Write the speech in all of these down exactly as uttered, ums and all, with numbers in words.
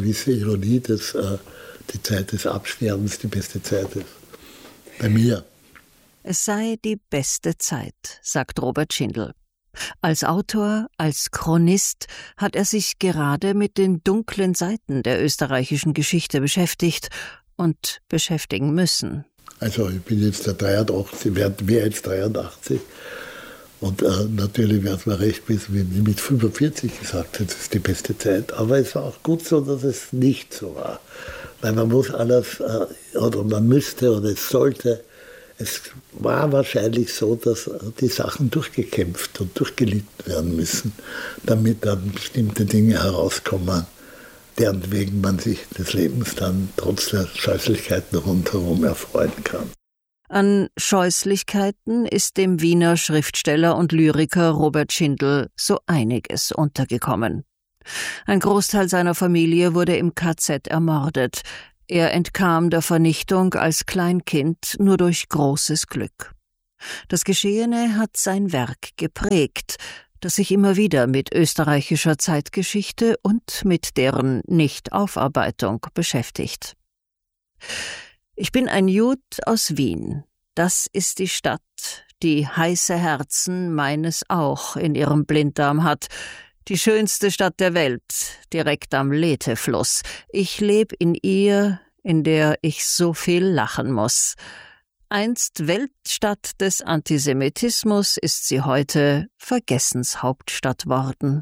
gewisse Ironie, dass äh, die Zeit des Absterbens die beste Zeit ist. Bei mir. Es sei die beste Zeit, sagt Robert Schindel. Als Autor, als Chronist hat er sich gerade mit den dunklen Seiten der österreichischen Geschichte beschäftigt und beschäftigen müssen. Also ich bin jetzt der dreiundachtzig, werde jetzt dreiundachtzig und äh, natürlich wird es mir recht, wie ich mit fünfundvierzig gesagt habe, das ist die beste Zeit. Aber es war auch gut so, dass es nicht so war. Weil man muss alles, äh, oder man müsste oder es sollte. Es war wahrscheinlich so, dass die Sachen durchgekämpft und durchgelitten werden müssen, damit dann bestimmte Dinge herauskommen, deren wegen man sich des Lebens dann trotz der Scheußlichkeiten rundherum erfreuen kann. An Scheußlichkeiten ist dem Wiener Schriftsteller und Lyriker Robert Schindel so einiges untergekommen. Ein Großteil seiner Familie wurde im K Z ermordet. Er entkam der Vernichtung als Kleinkind nur durch großes Glück. Das Geschehene hat sein Werk geprägt, das sich immer wieder mit österreichischer Zeitgeschichte und mit deren Nichtaufarbeitung beschäftigt. Ich bin ein Jud aus Wien. Das ist die Stadt, die heiße Herzen meines auch in ihrem Blinddarm hat. Die schönste Stadt der Welt, direkt am Lethe-Fluss. Ich lebe in ihr, in der ich so viel lachen muss. Einst Weltstadt des Antisemitismus ist sie heute Vergessenshauptstadt worden.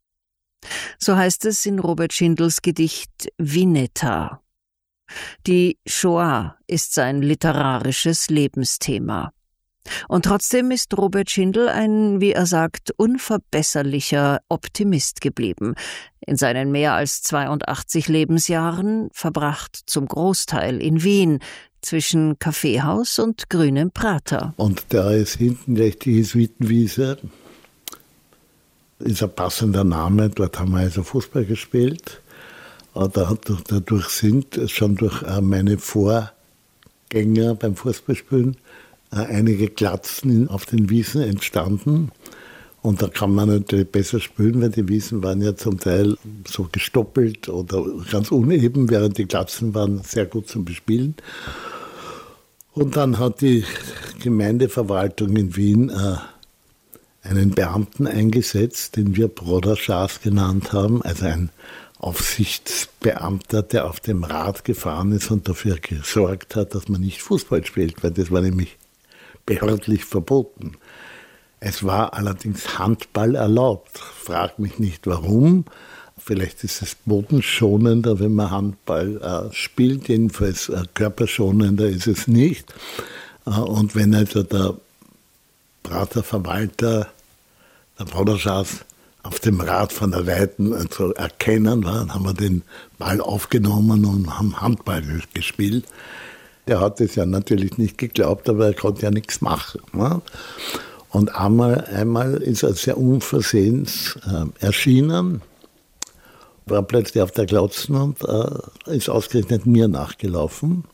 So heißt es in Robert Schindels Gedicht Vineta. Die Shoah ist sein literarisches Lebensthema. Und trotzdem ist Robert Schindel ein, wie er sagt, unverbesserlicher Optimist geblieben. In seinen mehr als zweiundachtzig Lebensjahren, verbracht zum Großteil in Wien, zwischen Kaffeehaus und grünem Prater. Und da ist hinten gleich die Jesuitenwiese, ist ein passender Name, dort haben wir also Fußball gespielt. Dadurch sind schon durch meine Vorgänger beim Fußballspielen einige Glatzen auf den Wiesen entstanden. Und da kann man natürlich besser spielen, weil die Wiesen waren ja zum Teil so gestoppelt oder ganz uneben, während die Glatzen waren sehr gut zum Bespielen. Und dann hat die Gemeindeverwaltung in Wien äh, einen Beamten eingesetzt, den wir Broderschas genannt haben, also ein Aufsichtsbeamter, der auf dem Rad gefahren ist und dafür gesorgt hat, dass man nicht Fußball spielt, weil das war nämlich behördlich verboten. Es war allerdings Handball erlaubt. Frag mich nicht warum. Vielleicht ist es bodenschonender, wenn man Handball äh, spielt. Jedenfalls äh, körperschonender ist es nicht. Äh, und wenn also der Praterverwalter, der Broderschas, auf dem Rad von der Weiten äh, zu erkennen war, dann haben wir den Ball aufgenommen und haben Handball gespielt. Der hat es ja natürlich nicht geglaubt, aber er konnte ja nichts machen. Ne? Und einmal, einmal ist er sehr unversehens äh, erschienen, war plötzlich auf der Glotzen und äh, ist ausgerechnet mir nachgelaufen.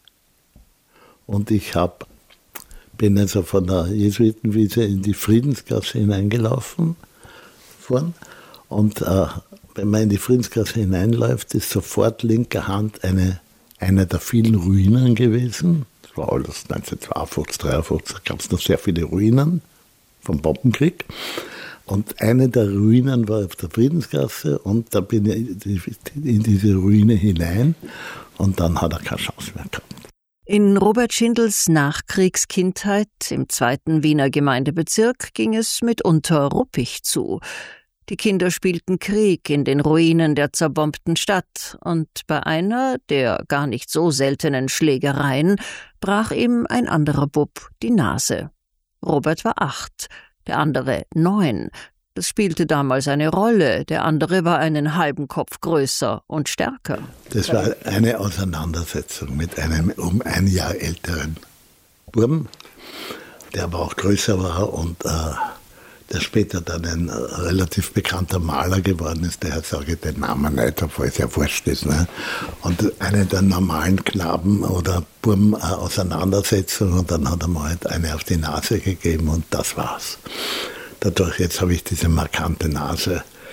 Und ich hab, bin also von der Jesuitenwiese in die Friedensgasse hineingelaufen. Vorn. Und äh, wenn man in die Friedensgasse hineinläuft, ist sofort linker Hand eine eine der vielen Ruinen gewesen. Das war alles neunzehnhundertzweiundfünfzig, dreiundfünfzig, da gab es noch sehr viele Ruinen vom Bombenkrieg. Und eine der Ruinen war auf der Friedensgasse und da bin ich in diese Ruine hinein und dann hat er keine Chance mehr gehabt. In Robert Schindels Nachkriegskindheit im zweiten Wiener Gemeindebezirk ging es mitunter ruppig zu. Die Kinder spielten Krieg in den Ruinen der zerbombten Stadt und bei einer der gar nicht so seltenen Schlägereien brach ihm ein anderer Bub die Nase. Robert war acht, der andere neun. Das spielte damals eine Rolle, der andere war einen halben Kopf größer und stärker. Das war eine Auseinandersetzung mit einem um ein Jahr älteren Buben, der aber auch größer war und äh, der später dann ein relativ bekannter Maler geworden ist, der sage ich den Namen nicht, obwohl es ja wurscht ist. Ne? Und eine der normalen Knaben oder Burm äh, Auseinandersetzung und dann hat er mal halt eine auf die Nase gegeben und das war's. Dadurch, jetzt habe ich diese markante Nase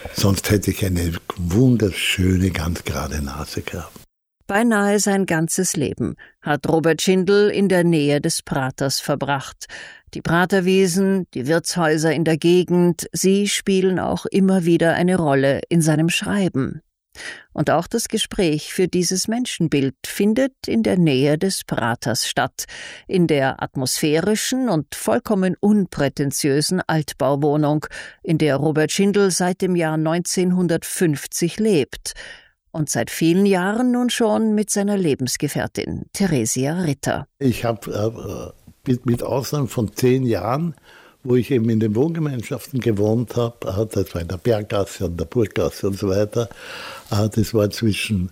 Sonst hätte ich eine wunderschöne, ganz gerade Nase gehabt. Beinahe sein ganzes Leben hat Robert Schindel in der Nähe des Praters verbracht. Die Praterwiesen, die Wirtshäuser in der Gegend, sie spielen auch immer wieder eine Rolle in seinem Schreiben. Und auch das Gespräch für dieses Menschenbild findet in der Nähe des Praters statt, in der atmosphärischen und vollkommen unprätentiösen Altbauwohnung, in der Robert Schindel seit dem Jahr neunzehnhundertfünfzig lebt und seit vielen Jahren nun schon mit seiner Lebensgefährtin Theresia Ritter. Ich habe äh, mit, mit Ausnahme von zehn Jahren, wo ich eben in den Wohngemeinschaften gewohnt habe, das war in der Berggasse und der Burggasse und so weiter, das war zwischen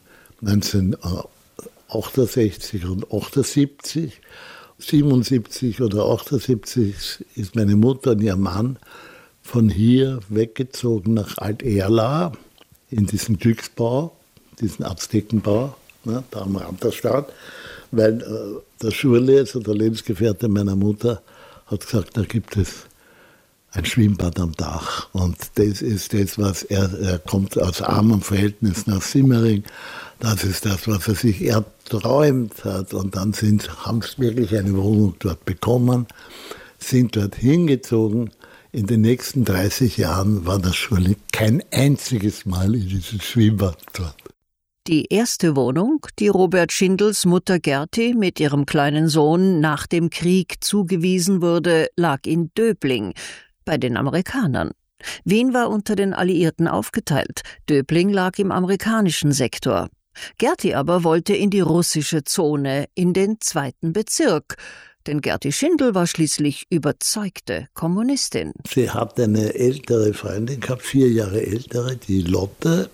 neunzehnhundertachtundsechzig und achtundsiebzig. siebenundsiebzig oder achtundsiebzig ist meine Mutter und ihr Mann von hier weggezogen nach Alt-Erla in diesen Glücksbau, diesen Aztekenbau, ne, da am Rand der Stadt, weil äh, der Schurle, also der Lebensgefährte meiner Mutter, hat gesagt, da gibt es ein Schwimmbad am Dach. Und das ist das, was er, er kommt aus armem Verhältnis nach Simmering. Das ist das, was er sich erträumt hat. Und dann sind, haben sie wirklich eine Wohnung dort bekommen, sind dort hingezogen. In den nächsten dreißig Jahren war das Schurle kein einziges Mal in diesem Schwimmbad dort. Die erste Wohnung, die Robert Schindels Mutter Gerti mit ihrem kleinen Sohn nach dem Krieg zugewiesen wurde, lag in Döbling, bei den Amerikanern. Wien war unter den Alliierten aufgeteilt, Döbling lag im amerikanischen Sektor. Gerti aber wollte in die russische Zone, in den zweiten Bezirk. Denn Gerti Schindel war schließlich überzeugte Kommunistin. Sie hat eine ältere Freundin gehabt, vier Jahre ältere, die Lotte.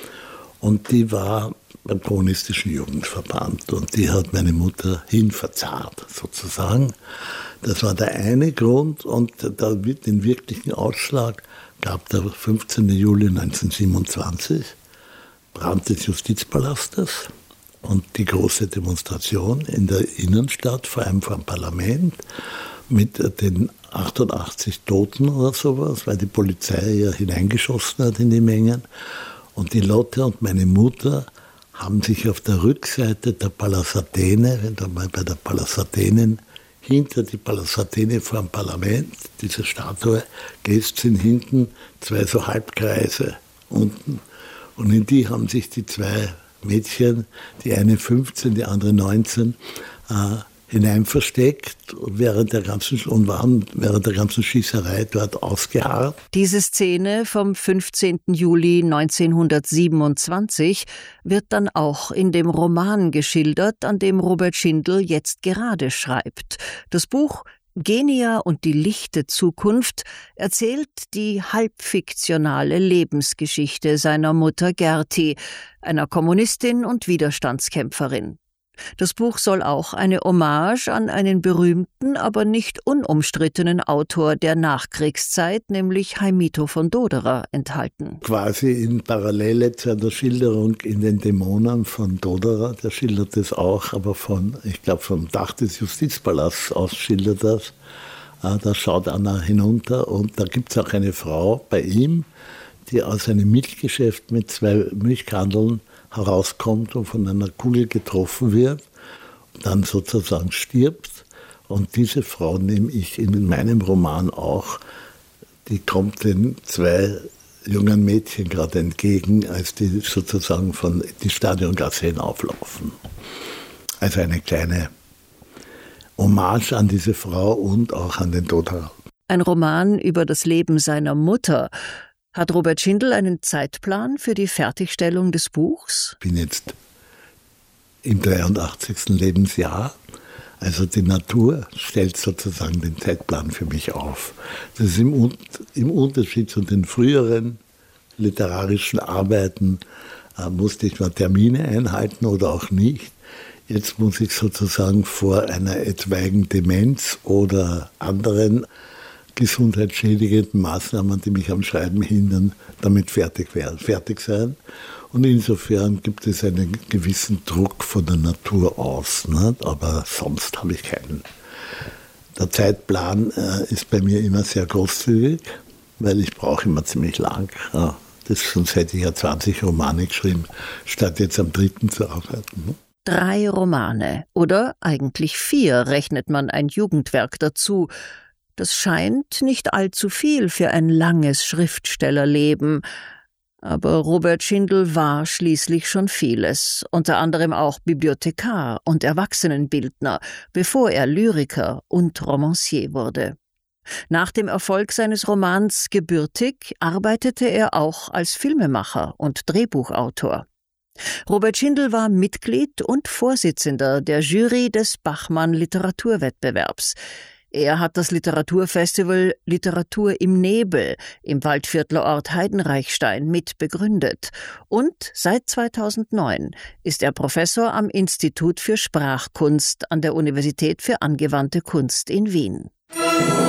Und die war beim Kommunistischen Jugendverband. Und die hat meine Mutter hinverzahrt, sozusagen. Das war der eine Grund. Und den wirklichen Ausschlag gab der fünfzehnten Juli neunzehnhundertsiebenundzwanzig, Brand des Justizpalastes und die große Demonstration in der Innenstadt, vor allem vor dem Parlament, mit den achtundachtzig Toten oder sowas, weil die Polizei ja hineingeschossen hat in die Mengen. Und die Lotte und meine Mutter haben sich auf der Rückseite der Pallas Athene, wenn du mal bei der Pallas Athenen, hinter die Pallas Athene vor dem Parlament, diese Statue, gehst, sind hinten zwei so Halbkreise unten. Und in die haben sich die zwei Mädchen, die eine fünfzehn, die andere neunzehn, äh, hinein versteckt während der ganzen, und waren während der ganzen Schießerei dort ausgeharrt. Diese Szene vom fünfzehnten Juli neunzehnhundertsiebenundzwanzig wird dann auch in dem Roman geschildert, an dem Robert Schindel jetzt gerade schreibt. Das Buch Genia und die lichte Zukunft erzählt die halbfiktionale Lebensgeschichte seiner Mutter Gerti, einer Kommunistin und Widerstandskämpferin. Das Buch soll auch eine Hommage an einen berühmten, aber nicht unumstrittenen Autor der Nachkriegszeit, nämlich Heimito von Doderer, enthalten. Quasi in Parallele zu einer Schilderung in den Dämonen von Doderer, der schildert es auch, aber von, ich glaube, vom Dach des Justizpalasts aus schildert das. Da schaut Anna hinunter und da gibt es auch eine Frau bei ihm, die aus einem Milchgeschäft mit zwei Milchkandeln herauskommt und von einer Kugel getroffen wird, dann sozusagen stirbt. Und diese Frau nehme ich in meinem Roman auch, die kommt den zwei jungen Mädchen gerade entgegen, als die sozusagen von die Stadiongasse hinauflaufen. Also eine kleine Hommage an diese Frau und auch an den Doderer. Ein Roman über das Leben seiner Mutter. Hat Robert Schindel einen Zeitplan für die Fertigstellung des Buchs? Ich bin jetzt im dreiundachtzigsten Lebensjahr. Also die Natur stellt sozusagen den Zeitplan für mich auf. Das ist im, im Unterschied zu den früheren literarischen Arbeiten, äh, musste ich mal Termine einhalten oder auch nicht. Jetzt muss ich sozusagen vor einer etwaigen Demenz oder anderen gesundheitsschädigenden Maßnahmen, die mich am Schreiben hindern, damit fertig werden, fertig sein. Und insofern gibt es einen gewissen Druck von der Natur aus, ne? Aber sonst habe ich keinen. Der Zeitplan äh, ist bei mir immer sehr großzügig, weil ich brauche immer ziemlich lang. Ja. Das, sonst hätte ich ja zwanzig Romane geschrieben, statt jetzt am dritten zu arbeiten. Ne? Drei Romane oder eigentlich vier, rechnet man ein Jugendwerk dazu. Das scheint nicht allzu viel für ein langes Schriftstellerleben. Aber Robert Schindel war schließlich schon vieles, unter anderem auch Bibliothekar und Erwachsenenbildner, bevor er Lyriker und Romancier wurde. Nach dem Erfolg seines Romans Gebürtig arbeitete er auch als Filmemacher und Drehbuchautor. Robert Schindel war Mitglied und Vorsitzender der Jury des Bachmann Literaturwettbewerbs. Er hat das Literaturfestival Literatur im Nebel im Waldviertler Ort Heidenreichstein mit begründet. Und seit zweitausendneun ist er Professor am Institut für Sprachkunst an der Universität für angewandte Kunst in Wien.